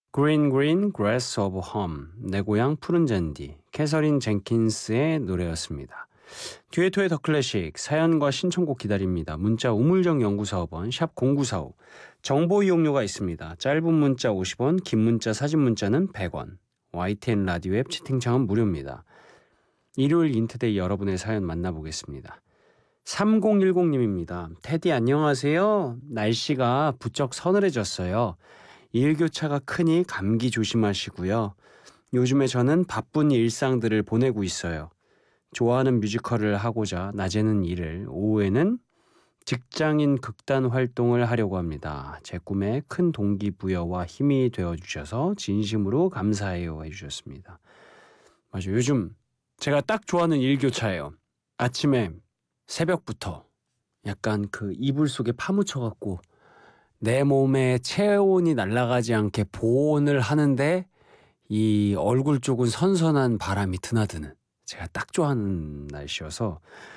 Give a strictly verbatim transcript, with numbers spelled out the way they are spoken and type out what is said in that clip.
Green Green Grass of Home, 내 고향 푸른 잔디, 캐서린 젠킨스의 노래였습니다. 듀에토의 더 클래식, 사연과 신청곡 기다립니다. 문자 우물정 연구사업원 샵 공구사오. 정보 이용료가 있습니다. 짧은 문자 오십 원, 긴 문자 사진 문자는 백 원. 와이티엔 라디오 앱 채팅창은 무료입니다. 일요일 인트데이 여러분의 사연 만나보겠습니다. 삼공일공님입니다. 테디 안녕하세요. 날씨가 부쩍 서늘해졌어요. 일교차가 크니 감기 조심하시고요. 요즘에 저는 바쁜 일상들을 보내고 있어요. 좋아하는 뮤지컬을 하고자 낮에는 일을, 오후에는 직장인 극단 활동을 하려고 합니다. 제 꿈에 큰 동기부여와 힘이 되어주셔서 진심으로 감사해요 해주셨습니다. 맞아요. 요즘 제가 딱 좋아하는 일교차예요. 아침에 새벽부터 약간 그 이불 속에 파묻혀갖고 내 몸에 체온이 날아가지 않게 보온을 하는데 이 얼굴 쪽은 선선한 바람이 드나드는, 제가 딱 좋아하는 날씨여서